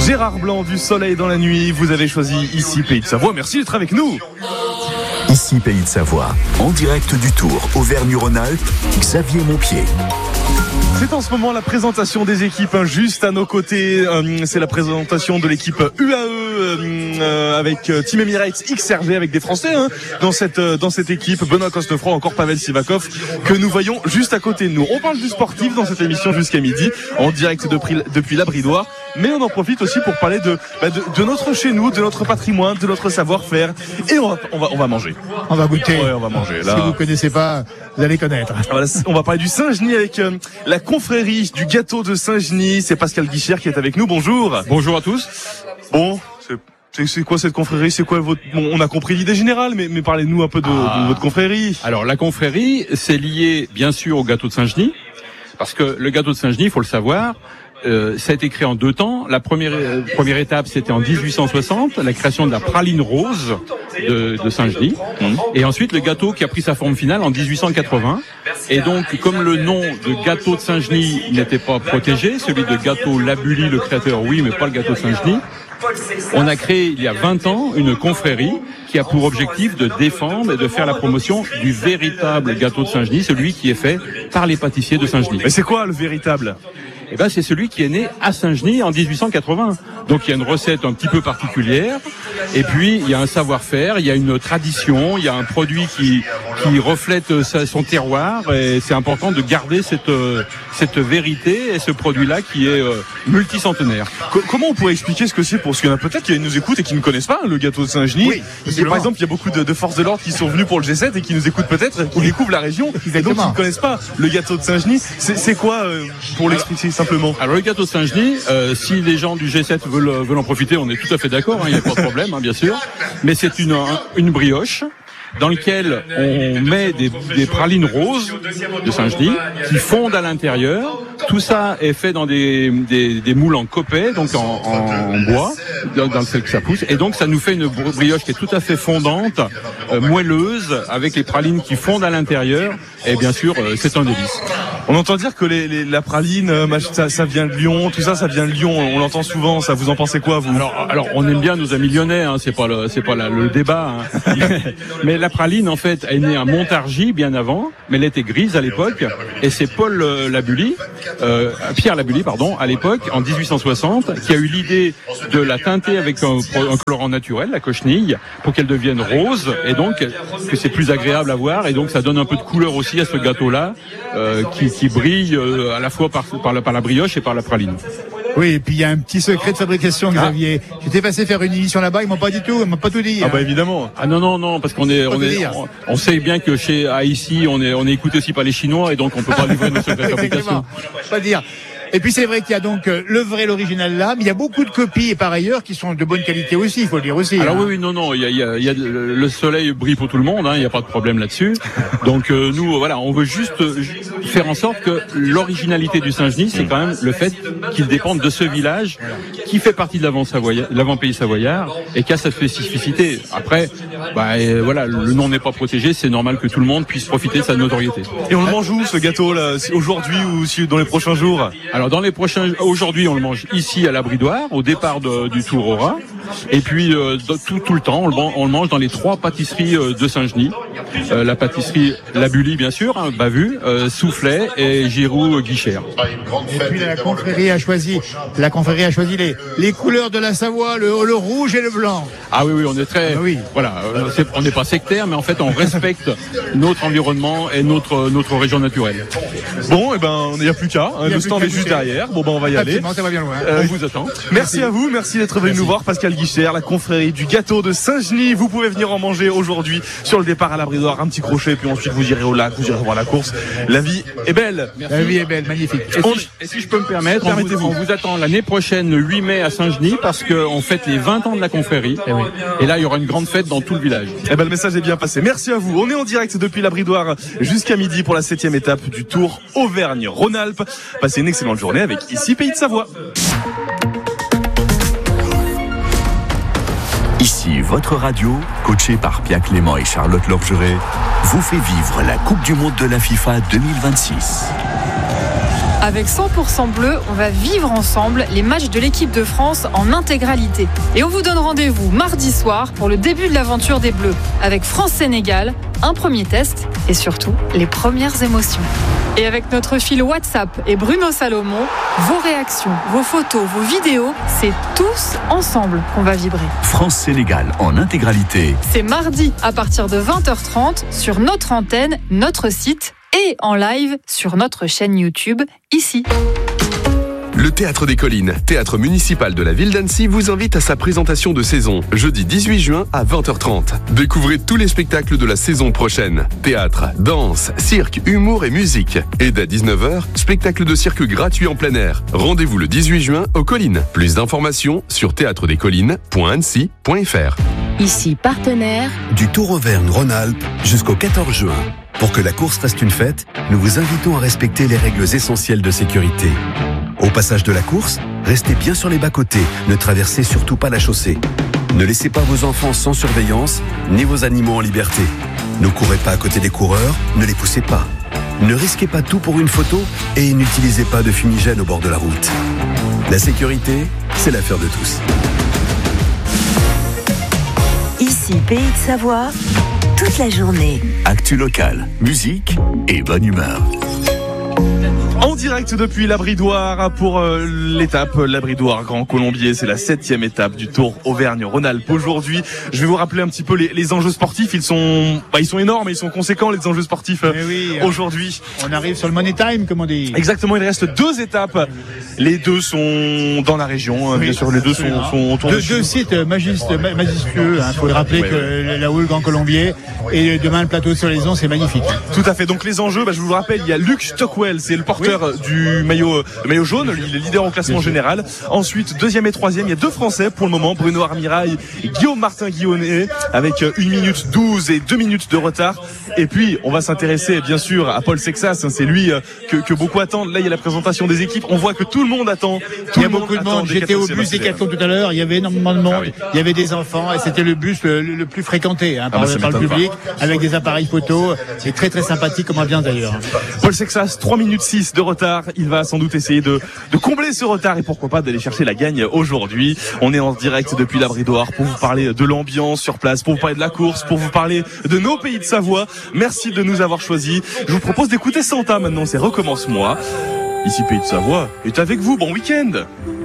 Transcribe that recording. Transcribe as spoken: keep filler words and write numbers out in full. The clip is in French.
Gérard Blanc du Soleil dans la nuit. Vous avez choisi Ici Pays de Savoie. Merci d'être avec nous. Ici Pays de Savoie, en direct du Tour Auvergne-Rhône-Alpes, Xavier Montpied. C'est en ce moment la présentation des équipes, hein, juste à nos côtés. Euh, c'est la présentation de l'équipe U A E euh, avec euh, Team Emirates X R V, avec des Français hein, dans cette euh, dans cette équipe. Benoît Costefroid, encore Pavel Sivakov, que nous voyons juste à côté de nous. On parle du sportif dans cette émission jusqu'à midi, en direct depuis, depuis la Bridoire. Mais on en profite aussi pour parler de, bah de, de notre chez nous, de notre patrimoine, de notre savoir-faire. Et on va, on va, on va manger. On va goûter. Ouais, on va manger. Là. Si vous connaissez pas, vous allez connaître. Voilà, on va parler du Saint-Genis avec euh, la confrérie du gâteau de Saint-Genis. C'est Pascal Guichère qui est avec nous. Bonjour. Bonjour à tous. Bon, c'est, c'est quoi cette confrérie? C'est quoi votre... Bon, on a compris l'idée générale, mais, mais parlez-nous un peu de, ah. de votre confrérie. Alors, la confrérie, c'est lié, bien sûr, au gâteau de Saint-Genis. Parce que le gâteau de Saint-Genis, il faut le savoir, Euh, ça a été créé en deux temps. La première euh, première étape, c'était en dix-huit cent soixante, la création de la praline rose de, de Saint-Genis, mmh. et ensuite le gâteau qui a pris sa forme finale en dix-huit cent quatre-vingts. Et donc, comme le nom de gâteau de Saint-Genis n'était pas protégé, celui de gâteau Labully, le créateur, oui, mais pas le gâteau de Saint-Genis, on a créé il y a vingt ans une confrérie qui a pour objectif de défendre et de faire la promotion du véritable gâteau de Saint-Genis, celui qui est fait par les pâtissiers de Saint-Genis. Mais c'est quoi le véritable ? Eh ben, c'est celui qui est né à Saint-Genis en dix-huit cent quatre-vingts. Donc, il y a une recette un petit peu particulière. Et puis, il y a un savoir-faire, il y a une tradition, il y a un produit qui, qui reflète sa, son terroir. Et c'est important de garder cette, cette vérité et ce produit-là qui est euh, multicentenaire. Co- comment on pourrait expliquer ce que c'est pour ceux qui peut-être qui nous écoutent et qui ne connaissent pas le gâteau de Saint-Genis? Oui, parce que, par exemple, il y a beaucoup de, de forces de l'ordre qui sont venus pour le G sept et qui nous écoutent peut-être, qui découvrent la région, et donc qui ne connaissent pas le gâteau de Saint-Genis. C'est, c'est quoi euh, pour l'expliquer simplement? Alors le gâteau de Saint-Genis, euh, si les gens du G sept veulent, veulent en profiter, on est tout à fait d'accord, il hein, n'y a pas de problème, hein, bien sûr. Mais c'est une, une brioche dans lequel on met des, des pralines roses de Saint-Genis qui fondent à l'intérieur. Tout ça est fait dans des, des, des moules en copet, donc en, en bois, dans, dans lequel ça pousse. Et donc ça nous fait une brioche qui est tout à fait fondante, euh, moelleuse, avec les pralines qui fondent à l'intérieur. Et bien sûr, euh, c'est un délice. On entend dire que les, les, la praline, ça, ça vient de Lyon, tout ça, ça vient de Lyon. On l'entend souvent. Ça, vous en pensez quoi, vous? Alors, alors, on aime bien nos amis lyonnais. Hein, c'est pas le, c'est pas la, le débat. Hein. Mais la praline, en fait, est née à Montargis bien avant, mais elle était grise à l'époque. Et c'est Paul Labully, euh, Pierre Labully, pardon, à l'époque, en dix-huit cent soixante, qui a eu l'idée de la teinter avec un, un colorant naturel, la cochenille, pour qu'elle devienne rose, et donc que c'est plus agréable à voir, et donc ça donne un peu de couleur aussi à ce gâteau-là, euh, qui, qui brille euh, à la fois par, par, la, par la brioche et par la praline. Oui, et puis il y a un petit secret de fabrication, Xavier. Ah. J'étais passé faire une émission là-bas, ils m'ont pas dit tout, ils m'ont pas tout dit. Ah hein. bah évidemment. Ah non non non, parce qu'on est on est on, on sait bien que chez à ici on est on est écouté aussi par les Chinois et donc on peut pas livrer nos secrets de fabrication. Pas dire. Et puis c'est vrai qu'il y a donc euh, le vrai, l'original là, mais il y a beaucoup de copies et par ailleurs qui sont de bonne qualité aussi, il faut le dire aussi. Alors hein. oui, oui, non, non, il y a, il y a, il y a le soleil brille pour tout le monde, hein, il n'y a pas de problème là-dessus. Donc euh, nous, voilà, on veut juste faire en sorte que l'originalité du Saint-Genis, c'est quand même le fait qu'il dépende de ce village qui fait partie de l'avant-Savoyard, l'avant-pays savoyard et qui a sa spécificité. Après, bah euh, voilà, le nom n'est pas protégé, c'est normal que tout le monde puisse profiter de sa notoriété. Et on le mange où ce gâteau là, aujourd'hui ou si dans les prochains jours? Alors dans les prochains, aujourd'hui on le mange ici à la Bridoire, au départ de, du Tour Aura, et puis euh, tout, tout le temps on le, on le mange dans les trois pâtisseries euh, de Saint-Genis, euh, la pâtisserie Labully bien sûr, hein, Bavu, euh, Soufflet et Giroud Guichère. Et puis la confrérie a choisi, la confrérie a choisi les, les couleurs de la Savoie, le, le rouge et le blanc. Ah oui oui, on est très, ah oui. voilà, euh, c'est, on n'est pas sectaire, mais en fait on respecte notre environnement et notre notre région naturelle. Bon, et eh ben il n'y a plus qu'à, hein, le stand est juste derrière. Bon ben on va y aller. Ça va bien loin. Euh, on vous attend. Merci, merci à vous, merci d'être venu nous voir, Pascal Guichère, la confrérie du gâteau de Saint-Genis. Vous pouvez venir en manger aujourd'hui sur le départ à la Bridoire, un petit crochet, puis ensuite vous irez au lac, vous irez voir la course. La vie est belle. Merci. La vie est belle, magnifique. Et, on, si, et si je peux me permettre, on vous, on vous attend l'année prochaine, le huit mai à Saint-Genis, parce qu'on fête les vingt ans de la confrérie. Et, oui. Et là, il y aura une grande fête dans tout le village. Eh ben le message est bien passé. Merci à vous. On est en direct depuis la Bridoire jusqu'à midi pour la septième étape du Tour Auvergne-Rhône-Alpes. Passez une excellente journée avec Ici Pays de Savoie. Ici, votre radio, coachée par Pierre Clément et Charlotte Lorgeret, vous fait vivre la Coupe du Monde de la FIFA deux mille vingt-six. Avec cent pour cent bleu, on va vivre ensemble les matchs de l'équipe de France en intégralité. Et on vous donne rendez-vous mardi soir pour le début de l'aventure des Bleus. Avec France-Sénégal, un premier test et surtout les premières émotions. Et avec notre fil WhatsApp et Bruno Salomon, vos réactions, vos photos, vos vidéos, c'est tous ensemble qu'on va vibrer. France-Sénégal en intégralité. C'est mardi à partir de vingt heures trente sur notre antenne, notre site et en live sur notre chaîne YouTube, ici. Le Théâtre des Collines, théâtre municipal de la ville d'Annecy, vous invite à sa présentation de saison, jeudi dix-huit juin à vingt heures trente. Découvrez tous les spectacles de la saison prochaine. Théâtre, danse, cirque, humour et musique. Et dès dix-neuf heures, spectacle de cirque gratuit en plein air. Rendez-vous le dix-huit juin aux Collines. Plus d'informations sur théâtre des collines point annecy point f r. Ici partenaire du Tour Auvergne-Rhône-Alpes jusqu'au quatorze juin. Pour que la course reste une fête, nous vous invitons à respecter les règles essentielles de sécurité. Au passage de la course, restez bien sur les bas-côtés, ne traversez surtout pas la chaussée. Ne laissez pas vos enfants sans surveillance, ni vos animaux en liberté. Ne courez pas à côté des coureurs, ne les poussez pas. Ne risquez pas tout pour une photo et n'utilisez pas de fumigène au bord de la route. La sécurité, c'est l'affaire de tous. Ici Pays de Savoie, toute la journée. Actu locale, musique et bonne humeur. En direct depuis l'Abridoire pour euh, l'étape l'Abridoire Grand Colombier, c'est la septième étape du Tour Auvergne-Rhône-Alpes. Aujourd'hui, je vais vous rappeler un petit peu les, les enjeux sportifs. Ils sont, bah, ils sont énormes, ils sont conséquents les enjeux sportifs euh, oui, aujourd'hui. On arrive sur le Money Time, comme on dit. Exactement, il reste deux étapes. Les deux sont dans la région, oui, bien sûr. Les deux sont, sont autour de deux sites majestueux. Il hein, faut le rappeler oui, que oui. la Houle Grand Colombier et demain le plateau sur les ondes, c'est magnifique. Tout à fait. Donc les enjeux, bah, je vous le rappelle, il y a Luke Stockwell, c'est le porteur oui. du maillot, le maillot jaune, il est leader au classement général. Ensuite, deuxième et troisième, il y a deux Français pour le moment, Bruno Armirail et Guillaume Martin Guillonnet, avec une minute douze et deux minutes de retard. Et puis, on va s'intéresser bien sûr à Paul Sexas, c'est lui que, que beaucoup attendent. Là, il y a la présentation des équipes. On voit que tout le monde attend. Tout il y a beaucoup de monde. J'étais au bus Décathlon tout à l'heure. Il y avait énormément de monde. Ah oui. Il y avait des enfants et c'était le bus le, le plus fréquenté hein, par, ah bah, par le public, pas. Avec des appareils photo. C'est très très sympathique comme ambiance d'ailleurs. Paul Sexas, trois minutes six de retard. Il va sans doute essayer de, de combler ce retard et pourquoi pas d'aller chercher la gagne aujourd'hui. On est en direct depuis l'Abridoire pour vous parler de l'ambiance sur place, pour vous parler de la course, pour vous parler de nos pays de Savoie. Merci de nous avoir choisis. Je vous propose d'écouter Santa maintenant. C'est Recommence-moi. Ici Pays de Savoie est avec vous. Bon week-end.